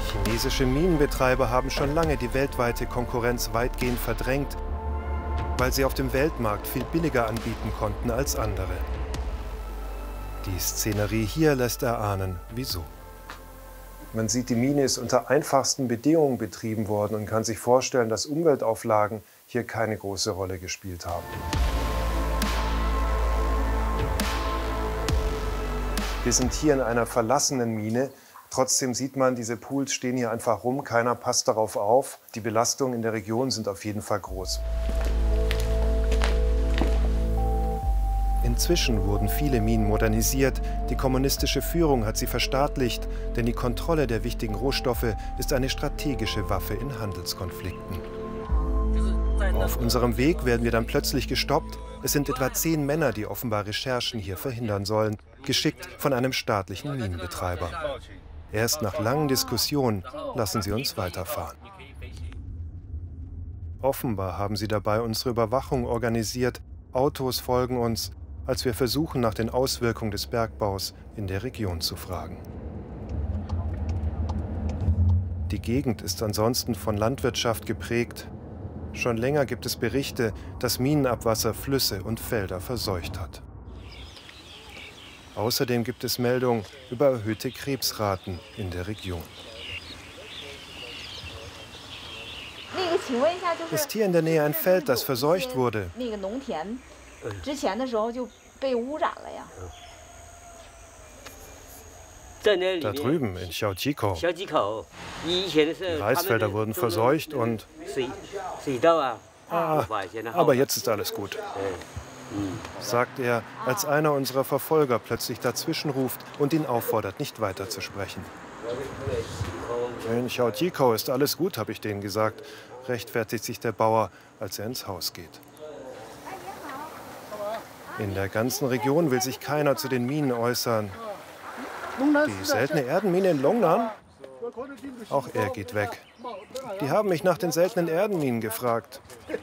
Chinesische Minenbetreiber haben schon lange die weltweite Konkurrenz weitgehend verdrängt, weil sie auf dem Weltmarkt viel billiger anbieten konnten als andere. Die Szenerie hier lässt erahnen, wieso. Man sieht, die Mine ist unter einfachsten Bedingungen betrieben worden und kann sich vorstellen, dass Umweltauflagen hier keine große Rolle gespielt haben. Wir sind hier in einer verlassenen Mine. Trotzdem sieht man, diese Pools stehen hier einfach rum, keiner passt darauf auf. Die Belastungen in der Region sind auf jeden Fall groß. Inzwischen wurden viele Minen modernisiert. Die kommunistische Führung hat sie verstaatlicht, denn die Kontrolle der wichtigen Rohstoffe ist eine strategische Waffe in Handelskonflikten. Auf unserem Weg werden wir dann plötzlich gestoppt. Es sind etwa 10 Männer, die offenbar Recherchen hier verhindern sollen, geschickt von einem staatlichen Minenbetreiber. Erst nach langen Diskussionen lassen sie uns weiterfahren. Offenbar haben sie dabei unsere Überwachung organisiert. Autos folgen uns, als wir versuchen, nach den Auswirkungen des Bergbaus in der Region zu fragen. Die Gegend ist ansonsten von Landwirtschaft geprägt. Schon länger gibt es Berichte, dass Minenabwasser Flüsse und Felder verseucht hat. Außerdem gibt es Meldungen über erhöhte Krebsraten in der Region. Ist hier in der Nähe ein Feld, das verseucht wurde? Da drüben in Xiaojiko. Die Reisfelder wurden verseucht und... aber jetzt ist alles gut, sagt er, als einer unserer Verfolger plötzlich dazwischenruft und ihn auffordert, nicht weiter zu sprechen. In Xiaojiko ist alles gut, habe ich denen gesagt, rechtfertigt sich der Bauer, als er ins Haus geht. In der ganzen Region will sich keiner zu den Minen äußern. Die seltene Erdenmine in Longnan? Auch er geht weg. Die haben mich nach den seltenen Erdenminen gefragt.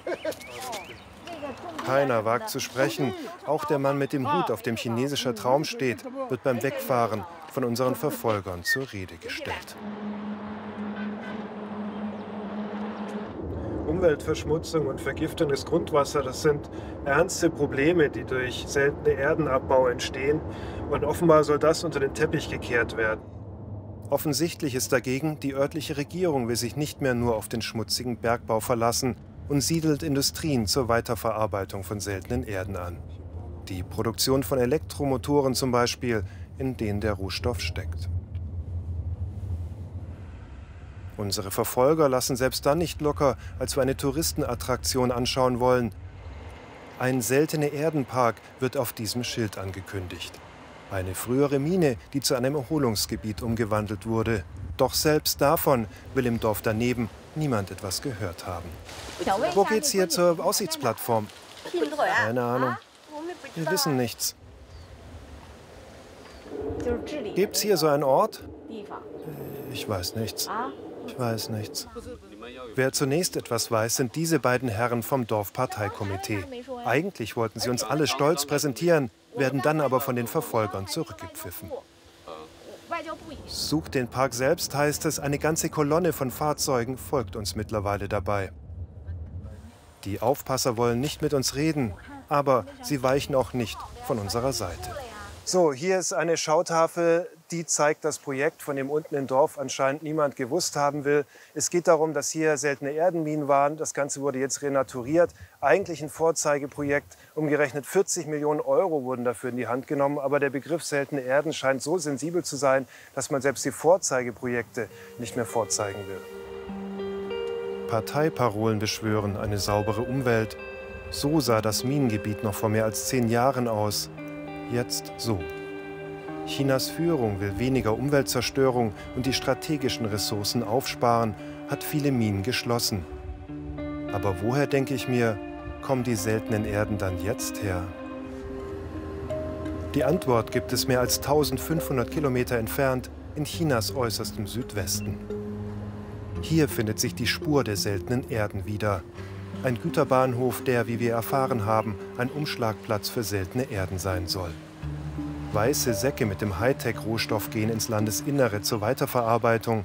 Keiner wagt zu sprechen. Auch der Mann mit dem Hut, auf dem chinesischer Traum steht, wird beim Wegfahren von unseren Verfolgern zur Rede gestellt. Umweltverschmutzung und Vergiftung des Grundwassers, das sind ernste Probleme, die durch seltene Erdenabbau entstehen. Und offenbar soll das unter den Teppich gekehrt werden. Offensichtlich ist dagegen, die örtliche Regierung will sich nicht mehr nur auf den schmutzigen Bergbau verlassen und siedelt Industrien zur Weiterverarbeitung von seltenen Erden an. Die Produktion von Elektromotoren zum Beispiel, in denen der Rohstoff steckt. Unsere Verfolger lassen selbst dann nicht locker, als wir eine Touristenattraktion anschauen wollen. Ein seltene Erdenpark wird auf diesem Schild angekündigt. Eine frühere Mine, die zu einem Erholungsgebiet umgewandelt wurde. Doch selbst davon will im Dorf daneben niemand etwas gehört haben. Wo geht's hier zur Aussichtsplattform? Keine Ahnung. Wir wissen nichts. Gibt's hier so einen Ort? Ich weiß nichts. Ich weiß nichts. Wer zunächst etwas weiß, sind diese beiden Herren vom Dorfparteikomitee. Eigentlich wollten sie uns alle stolz präsentieren, werden dann aber von den Verfolgern zurückgepfiffen. Sucht den Park selbst, heißt es, eine ganze Kolonne von Fahrzeugen folgt uns mittlerweile dabei. Die Aufpasser wollen nicht mit uns reden, aber sie weichen auch nicht von unserer Seite. So, hier ist eine Schautafel, die zeigt das Projekt, von dem unten im Dorf anscheinend niemand gewusst haben will. Es geht darum, dass hier seltene Erdenminen waren. Das Ganze wurde jetzt renaturiert. Eigentlich ein Vorzeigeprojekt. Umgerechnet 40 Millionen Euro wurden dafür in die Hand genommen. Aber der Begriff seltene Erden scheint so sensibel zu sein, dass man selbst die Vorzeigeprojekte nicht mehr vorzeigen will. Parteiparolen beschwören eine saubere Umwelt. So sah das Minengebiet noch vor mehr als 10 Jahren aus. Jetzt so. Chinas Führung will weniger Umweltzerstörung und die strategischen Ressourcen aufsparen, hat viele Minen geschlossen. Aber woher, denke ich mir, kommen die seltenen Erden dann jetzt her? Die Antwort gibt es mehr als 1500 Kilometer entfernt, in Chinas äußerstem Südwesten. Hier findet sich die Spur der seltenen Erden wieder. Ein Güterbahnhof, der, wie wir erfahren haben, ein Umschlagplatz für seltene Erden sein soll. Weiße Säcke mit dem Hightech-Rohstoff gehen ins Landesinnere zur Weiterverarbeitung.